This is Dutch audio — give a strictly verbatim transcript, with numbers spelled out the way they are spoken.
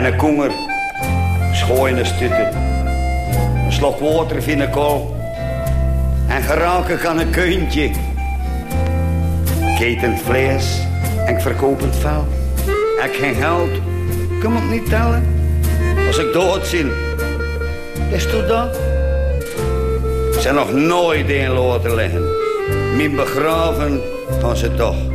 En een koenger, schooien stutten. Een slok water in een kool. En geraken kan een kuntje. Ik eet het vlees en ik verkoop het vel. Ik heb geen geld, ik kan het niet tellen. Als ik dood zin, is het dat? Ik zijn nog nooit in laten liggen. Mijn begraven van ze toch.